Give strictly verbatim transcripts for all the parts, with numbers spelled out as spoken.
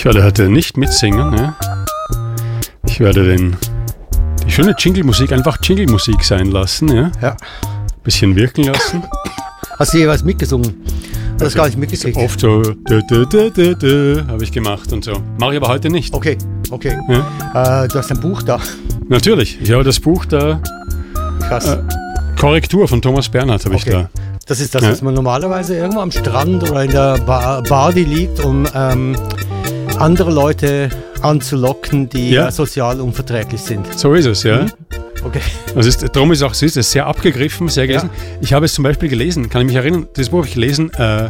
Ich werde heute nicht mitsingen. Ja? Ich werde den, die schöne Jingle-Musik einfach Jingle-Musik sein lassen. Ja? Ja. Bisschen wirken lassen. Hast du jeweils mitgesungen? Du hast gar nicht mitgekriegt. Oft so, dö, dö, dö, dö, dö, habe ich gemacht und so. Mache ich aber heute nicht. Okay, okay. Ja? Äh, du hast ein Buch da. Natürlich. Ich habe das Buch da. Krass. Äh, Korrektur von Thomas Bernhard habe ich Okay. da. Das ist das, Ja. was man normalerweise irgendwo am Strand oder in der Bar, Badi liegt, um ähm, andere Leute anzulocken, die Ja. äh, sozial unverträglich sind. So ist es, ja. Mhm. Okay. Das ist, darum ist auch süß, das ist sehr abgegriffen, sehr gelesen. Ja. Ich habe es zum Beispiel gelesen, kann ich mich erinnern, das Buch habe ich gelesen, äh,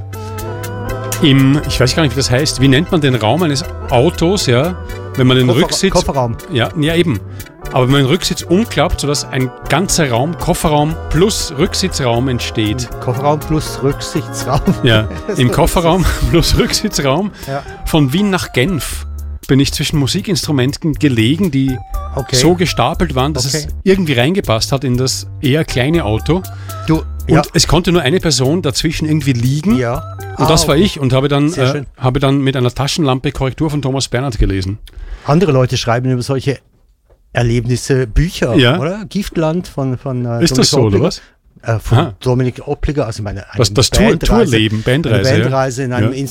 im, ich weiß gar nicht, wie das heißt, wie nennt man den Raum eines Autos, ja, wenn man den Koffer, Rücksitz, Kofferraum. ja, ja eben, aber wenn man den Rücksitz umklappt, sodass ein ganzer Raum, Kofferraum plus Rücksitzraum entsteht. Kofferraum plus Rücksichtsraum. Ja, im Kofferraum plus Rücksitzraum Ja. von Wien nach Genf bin ich zwischen Musikinstrumenten gelegen, die Okay. so gestapelt waren, dass Okay. es irgendwie reingepasst hat in das eher kleine Auto. Du, Und ja. es konnte nur eine Person dazwischen irgendwie liegen. Ja. Und Ah, das war okay. ich und habe dann, Sehr äh, schön. habe dann mit einer Taschenlampe Korrektur von Thomas Bernhard gelesen. Andere Leute schreiben über solche Erlebnisse Bücher, Ja. oder? Giftland von, von äh, Ist das Dominik so, oder Oppliger. was? Äh, von Aha. Dominik Oppliger, also meine eine Das, das Tour, Bandreise- Tourleben, Bandreise. Eine ja. Bandreise in einem Ja.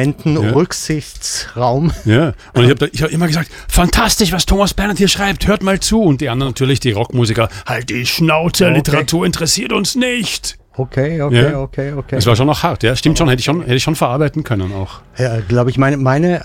Instrumenten-Rücksichtsraum. Ja, und ich habe ich hab immer gesagt, fantastisch, was Thomas Bernhard hier schreibt, hört mal zu. Und die anderen natürlich, die Rockmusiker, halt die Schnauze, Okay. Literatur interessiert uns nicht. Okay, okay, Ja. okay, okay. Das war schon noch hart, ja, stimmt schon, hätte ich schon, hätte ich schon verarbeiten können auch. Ja, glaube ich, meine, meine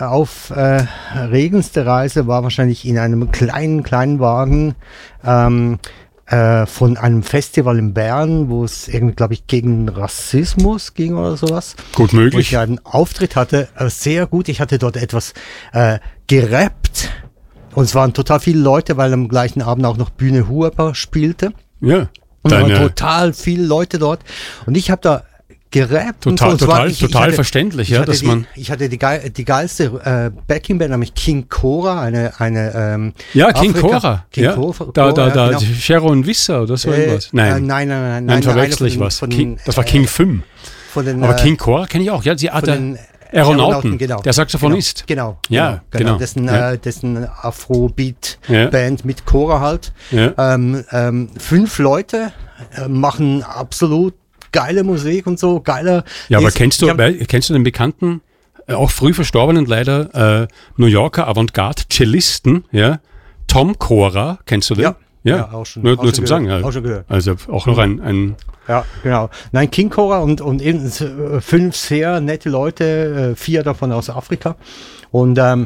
aufregendste Reise war wahrscheinlich in einem kleinen, kleinen Wagen ähm, äh, von einem Festival in Bern, wo es irgendwie, glaube ich, gegen Rassismus ging oder sowas. Gut Wo möglich. ich einen Auftritt hatte, äh, sehr gut. Ich hatte dort etwas äh, gerappt und es waren total viele Leute, weil am gleichen Abend auch noch Bühne Huber spielte. Ja, Und es waren deine, total viele Leute dort. Und ich habe da gerappt. und so. total, Und zwar, total, ich, ich total hatte, verständlich, ich ja, hatte dass die, man, Ich hatte die, geil, die geilste äh, Backing-Band, nämlich King Cora, eine, eine ähm, ja, King Afrika- Cora, King ja, Cora, da, da, ja, da, genau. Sharon Visser oder so Äh, irgendwas. äh, Nein, nein, nein, nein, nein, nein, verwechsel ich einer von was. den- King, von das war den, King äh, fünf. Von den, Aber äh, King Cora kenne ich auch, ja, sie von hat den Aeronauten, genau. der Saxophonist. Genau, Ja, genau, genau. Dessen, Ja. äh, dessen Afrobeat-Band Ja. mit Cora halt. Ja. Ähm, ähm, fünf Leute äh, machen absolut geile Musik und so, geiler. Ja, aber Ist- kennst du, ich hab- weil- kennst du den bekannten, äh, auch früh verstorbenen leider, äh, New Yorker Avantgarde-Cellisten, ja, Tom Cora, kennst du den? Ja. Ja, auch schon- Nur, auch nur schon zum gehört. Sagen. Ja. Auch schon gehört. Also auch noch ein, ein Ja, genau. Nein, King Cora und, und eben äh, fünf sehr nette Leute, äh, vier davon aus Afrika. Und ähm,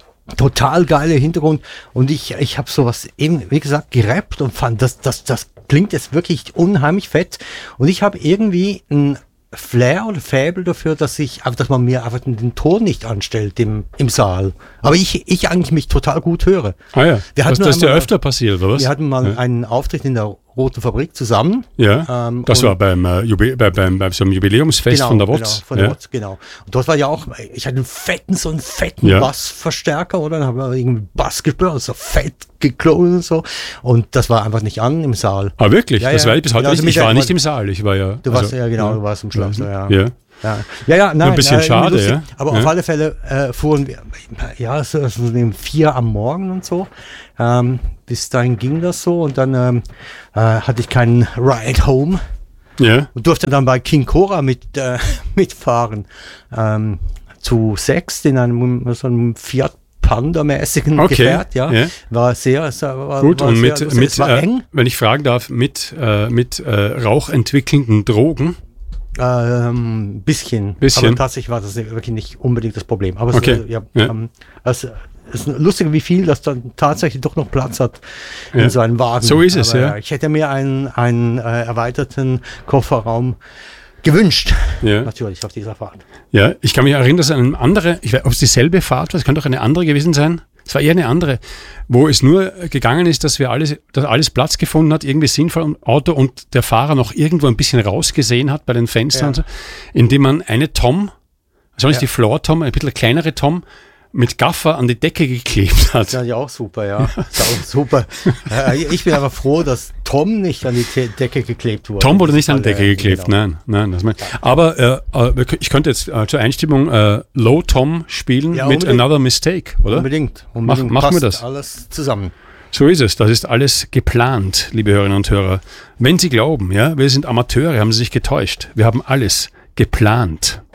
total geile Hintergrund. Und ich, ich habe sowas eben, wie gesagt, gerappt und fand, das, das, das klingt jetzt wirklich unheimlich fett. Und ich habe irgendwie ein Flair oder Faible dafür, dass ich einfach, dass man mir einfach den Ton nicht anstellt im, im Saal. Aber ich, ich eigentlich mich total gut höre. Ah ja, Wir das, hatten das ist ja einmal- öfter passiert, oder was? Wir hatten mal ja. einen Auftritt in der Roten Fabrik zusammen. Ja, ähm, das und- war beim, äh, Jubi bei, beim, bei so einem Jubiläumsfest von der W O Z. Genau, von der ja. W O Z, genau. Und dort war ja auch, ich hatte einen fetten, so einen fetten Ja. Bassverstärker, oder? Dann haben wir irgendwie Bass gespürt, so fett geklungen und so. Und das war einfach nicht an im Saal. Ah, wirklich? Ja, das ja. war ich bis heute Ja, also nicht. Ich mit war der- nicht im Saal, ich war ja... Du warst also, ja, genau, du warst im Schlafsaal, ja. Ja. Ja, ja, ja nein. ein bisschen äh, schade, lustig. ja. Aber Ja. auf alle Fälle äh, fuhren wir, ja, so, so um vier am Morgen und so. Ähm, bis dahin ging das so und dann ähm, äh, hatte ich keinen Ride Home. Ja. Und durfte dann bei King Cora mit, äh, mitfahren. Ähm, zu sechs in einem so einem Fiat Panda-mäßigen Okay, Gefährt, ja. ja. War sehr, es war, Gut, war und sehr mit, lustig. mit es war äh, eng. wenn ich fragen darf, mit, äh, mit äh, rauchentwickelnden Drogen. Ähm, bisschen. Bisschen. Aber tatsächlich war das wirklich nicht unbedingt das Problem. Aber es, Okay, äh, ja, ja. Ähm, es, es ist lustig, wie viel das dann tatsächlich doch noch Platz hat in Ja. so einem Wagen. So ist es, Aber, ja. Ich hätte mir einen, einen äh, erweiterten Kofferraum gewünscht. Ja. Natürlich auf dieser Fahrt. Ja, ich kann mich erinnern, dass eine andere, ich weiß, ob es dieselbe Fahrt war, es könnte auch eine andere gewesen sein. Es war eher eine andere, wo es nur gegangen ist, dass wir alles, dass alles Platz gefunden hat, irgendwie sinnvoll im Auto und der Fahrer noch irgendwo ein bisschen rausgesehen hat bei den Fenstern, Ja. und so, indem man eine Tom, also nicht Ja. die Floor Tom, ein bisschen kleinere Tom, mit Gaffer an die Decke geklebt hat. Das ist ja auch super, ja. Das ist auch super. Äh, ich bin aber froh, dass Tom nicht an die Te- Decke geklebt wurde. Tom wurde nicht an die Alle, Decke geklebt, genau. nein. nein das mein, aber äh, äh, ich könnte jetzt äh, zur Einstimmung äh, Low Tom spielen Ja, mit unbedingt. Another Mistake, oder? Unbedingt. unbedingt. Mach- machen wir Passt das. Alles zusammen. So ist es. Das ist alles geplant, liebe Hörerinnen und Hörer. Wenn Sie glauben, ja, wir sind Amateure, haben Sie sich getäuscht. Wir haben alles geplant.